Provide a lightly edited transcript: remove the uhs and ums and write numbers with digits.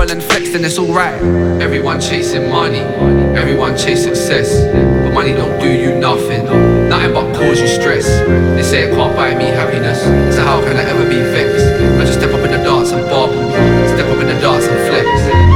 travel and flex, then it's alright. Everyone chasing money, everyone chase success, but money don't do you nothing, nothing but cause you stress.